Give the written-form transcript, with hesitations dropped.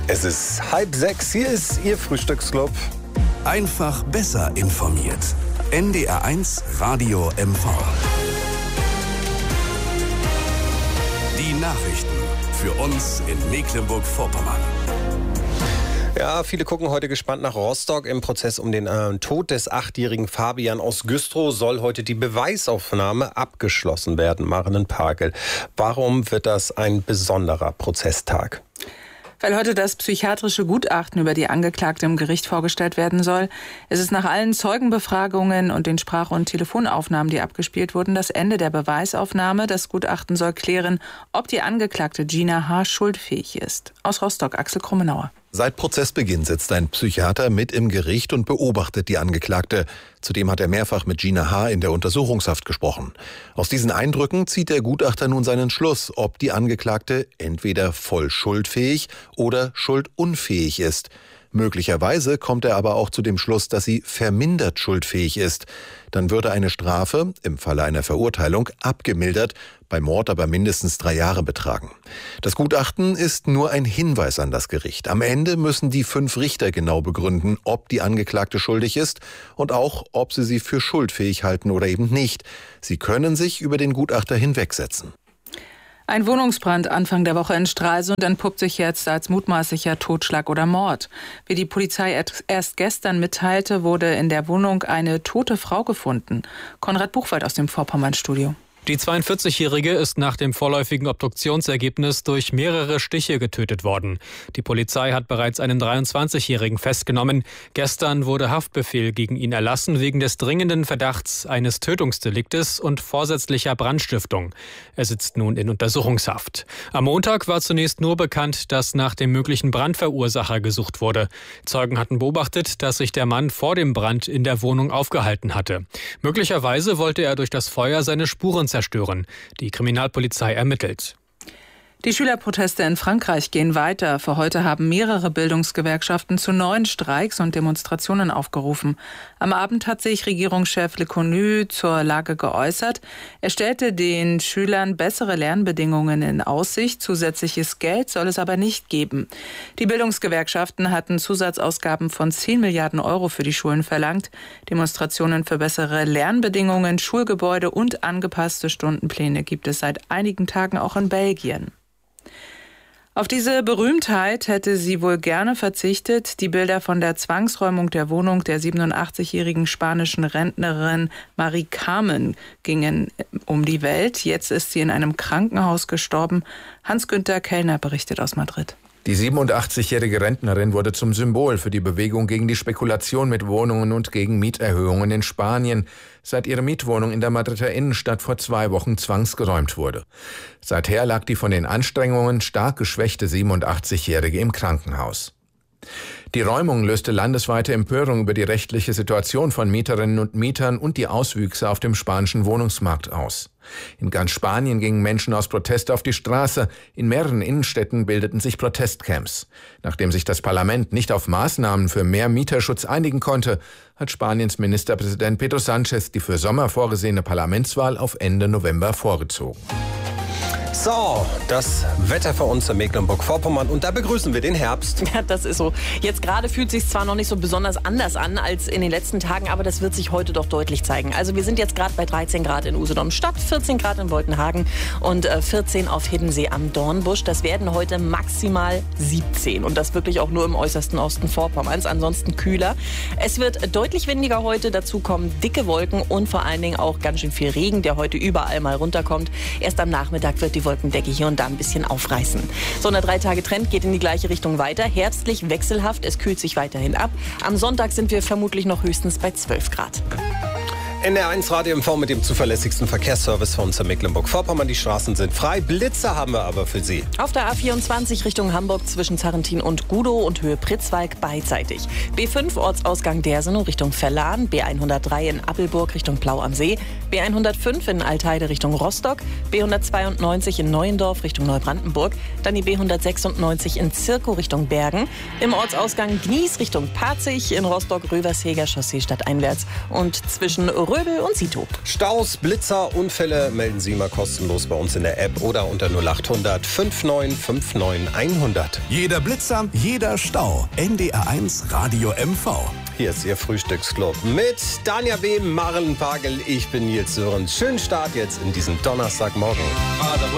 Es ist 5:30, hier ist Ihr Frühstücksclub. Einfach besser informiert. NDR1 Radio MV. Die Nachrichten für uns in Mecklenburg-Vorpommern. Ja, viele gucken heute gespannt nach Rostock. Im Prozess um den Tod des 8-jährigen Fabian aus Güstrow soll heute die Beweisaufnahme abgeschlossen werden. Maren Parkel, warum wird das ein besonderer Prozesstag? Weil heute das psychiatrische Gutachten über die Angeklagte im Gericht vorgestellt werden soll. Es ist nach allen Zeugenbefragungen und den Sprach- und Telefonaufnahmen, die abgespielt wurden, das Ende der Beweisaufnahme. Das Gutachten soll klären, ob die Angeklagte Gina H. schuldfähig ist. Aus Rostock, Axel Krummenauer. Seit Prozessbeginn sitzt ein Psychiater mit im Gericht und beobachtet die Angeklagte. Zudem hat er mehrfach mit Gina H. in der Untersuchungshaft gesprochen. Aus diesen Eindrücken zieht der Gutachter nun seinen Schluss, ob die Angeklagte entweder voll schuldfähig oder schuldunfähig ist. Möglicherweise kommt er aber auch zu dem Schluss, dass sie vermindert schuldfähig ist. Dann würde eine Strafe, im Falle einer Verurteilung, abgemildert, bei Mord aber mindestens 3 Jahre betragen. Das Gutachten ist nur ein Hinweis an das Gericht. Am Ende müssen die 5 Richter genau begründen, ob die Angeklagte schuldig ist und auch, ob sie für schuldfähig halten oder eben nicht. Sie können sich über den Gutachter hinwegsetzen. Ein Wohnungsbrand Anfang der Woche in Stralsund entpuppt sich jetzt als mutmaßlicher Totschlag oder Mord. Wie die Polizei erst gestern mitteilte, wurde in der Wohnung eine tote Frau gefunden. Konrad Buchwald aus dem Vorpommern-Studio. Die 42-Jährige ist nach dem vorläufigen Obduktionsergebnis durch mehrere Stiche getötet worden. Die Polizei hat bereits einen 23-Jährigen festgenommen. Gestern wurde Haftbefehl gegen ihn erlassen wegen des dringenden Verdachts eines Tötungsdeliktes und vorsätzlicher Brandstiftung. Er sitzt nun in Untersuchungshaft. Am Montag war zunächst nur bekannt, dass nach dem möglichen Brandverursacher gesucht wurde. Zeugen hatten beobachtet, dass sich der Mann vor dem Brand in der Wohnung aufgehalten hatte. Möglicherweise wollte er durch das Feuer seine Spuren zerstören. Die Kriminalpolizei ermittelt. Die Schülerproteste in Frankreich gehen weiter. Für heute haben mehrere Bildungsgewerkschaften zu neuen Streiks und Demonstrationen aufgerufen. Am Abend hat sich Regierungschef Leconu zur Lage geäußert. Er stellte den Schülern bessere Lernbedingungen in Aussicht. Zusätzliches Geld soll es aber nicht geben. Die Bildungsgewerkschaften hatten Zusatzausgaben von 10 Milliarden Euro für die Schulen verlangt. Demonstrationen für bessere Lernbedingungen, Schulgebäude und angepasste Stundenpläne gibt es seit einigen Tagen auch in Belgien. Auf diese Berühmtheit hätte sie wohl gerne verzichtet. Die Bilder von der Zwangsräumung der Wohnung der 87-jährigen spanischen Rentnerin Marie Carmen gingen um die Welt. Jetzt ist sie in einem Krankenhaus gestorben. Hans-Günther Kellner berichtet aus Madrid. Die 87-jährige Rentnerin wurde zum Symbol für die Bewegung gegen die Spekulation mit Wohnungen und gegen Mieterhöhungen in Spanien, seit ihre Mietwohnung in der Madrider Innenstadt vor 2 Wochen zwangsgeräumt wurde. Seither lag die von den Anstrengungen stark geschwächte 87-jährige im Krankenhaus. Die Räumung löste landesweite Empörung über die rechtliche Situation von Mieterinnen und Mietern und die Auswüchse auf dem spanischen Wohnungsmarkt aus. In ganz Spanien gingen Menschen aus Protest auf die Straße. In mehreren Innenstädten bildeten sich Protestcamps. Nachdem sich das Parlament nicht auf Maßnahmen für mehr Mieterschutz einigen konnte, hat Spaniens Ministerpräsident Pedro Sánchez die für Sommer vorgesehene Parlamentswahl auf Ende November vorgezogen. So, das Wetter für uns in Mecklenburg-Vorpommern und da begrüßen wir den Herbst. Ja, das ist so. Jetzt gerade fühlt es sich zwar noch nicht so besonders anders an als in den letzten Tagen, aber das wird sich heute doch deutlich zeigen. Also wir sind jetzt gerade bei 13 Grad in Usedom-Stadt, 14 Grad in Woltenhagen und 14 auf Hiddensee am Dornbusch. Das werden heute maximal 17 und das wirklich auch nur im äußersten Osten Vorpommerns, ansonsten kühler. Es wird deutlich windiger heute, dazu kommen dicke Wolken und vor allen Dingen auch ganz schön viel Regen, der heute überall mal runterkommt. Erst am Nachmittag wird die Wolkendecke hier und da ein bisschen aufreißen. So, eine 3-Tage-Trend geht in die gleiche Richtung weiter. Herbstlich, wechselhaft, es kühlt sich weiterhin ab. Am Sonntag sind wir vermutlich noch höchstens bei 12 Grad. NDR1 Radio MV mit dem zuverlässigsten Verkehrsservice von uns in Mecklenburg-Vorpommern. Die Straßen sind frei, Blitzer haben wir aber für Sie. Auf der A24 Richtung Hamburg zwischen Zarrentin und Gudow und Höhe Pritzwalk beidseitig. B5 Ortsausgang Dersenow Richtung Verlan, B103 in Appelburg Richtung Plau am See, B105 in Altheide Richtung Rostock, B192 in Neuendorf Richtung Neubrandenburg, dann die B196 in Zirkow Richtung Bergen, im Ortsausgang Gnies Richtung Parzig, in Rostock Röversheger Chaussee stadteinwärts und zwischen Fröbel und Sito. Staus, Blitzer, Unfälle melden Sie mal kostenlos bei uns in der App oder unter 0800 5959 100. Jeder Blitzer, jeder Stau. NDR1 Radio MV. Hier ist Ihr Frühstücksclub mit Danja B., Maren Pagel. Ich bin Nils Sören. Schönen Start jetzt in diesen Donnerstagmorgen.